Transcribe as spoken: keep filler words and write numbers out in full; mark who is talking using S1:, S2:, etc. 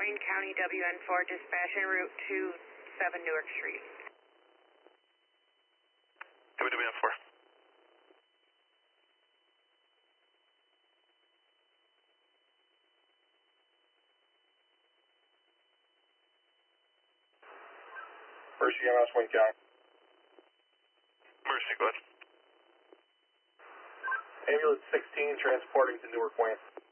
S1: Lorraine County W N four, dispatch en route to seven Newark Street.
S2: W W N four.
S3: Mercy, M S Wayne County.
S2: Mercy, go ahead.
S3: Ambulance sixteen transporting to Newark Wayne.